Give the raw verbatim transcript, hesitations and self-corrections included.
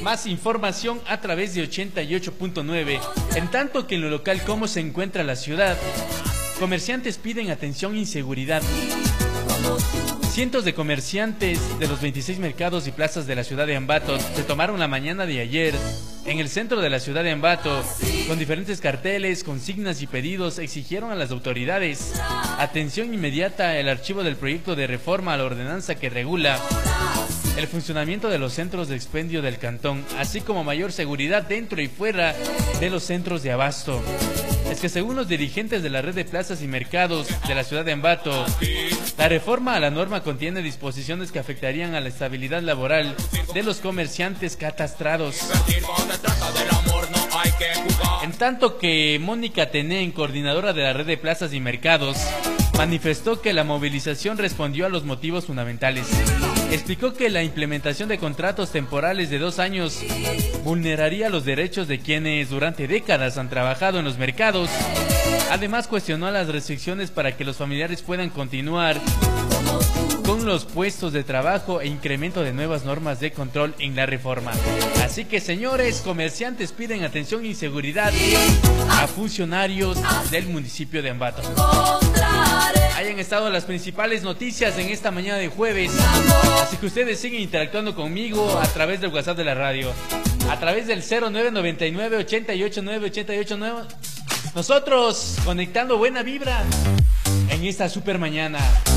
Más información a través de ochenta y ocho punto nueve. En tanto que en lo local, ¿cómo se encuentra la ciudad? Comerciantes piden atención e inseguridad. Cientos de comerciantes de los veintiséis mercados y plazas de la ciudad de Ambato se tomaron la mañana de ayer en el centro de la ciudad de Ambato con diferentes carteles, consignas y pedidos. Exigieron a las autoridades atención inmediata al archivo del proyecto de reforma a la ordenanza que regula el funcionamiento de los centros de expendio del cantón, así como mayor seguridad dentro y fuera de los centros de abasto. Es que según los dirigentes de la red de plazas y mercados de la ciudad de Ambato, la reforma a la norma contiene disposiciones que afectarían a la estabilidad laboral de los comerciantes catastrados. En tanto que Mónica Tenén, coordinadora de la red de plazas y mercados, manifestó que la movilización respondió a los motivos fundamentales. Explicó que la implementación de contratos temporales de dos años vulneraría los derechos de quienes durante décadas han trabajado en los mercados. Además, cuestionó las restricciones para que los familiares puedan continuar con los puestos de trabajo e incremento de nuevas normas de control en la reforma. Así que, señores, comerciantes piden atención y seguridad a funcionarios del municipio de Ambato. Hayan estado las principales noticias en esta mañana de jueves, así que ustedes siguen interactuando conmigo a través del WhatsApp de la radio, a través del cero nueve nueve nueve, ochenta y ocho nueve, ochenta y ocho nueve. Nosotros conectando buena vibra en esta super mañana.